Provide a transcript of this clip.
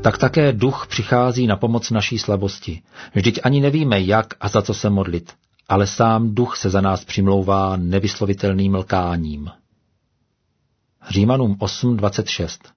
tak také Duch přichází na pomoc naší slabosti. Vždyť ani nevíme, jak a za co se modlit, ale sám Duch se za nás přimlouvá nevyslovitelným lkáním. Římanům 8:26.